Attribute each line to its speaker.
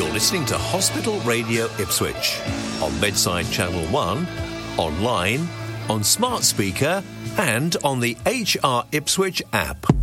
Speaker 1: You're listening to Hospital Radio Ipswich on Bedside Channel 1, online, on smart speaker and on the HR Ipswich app.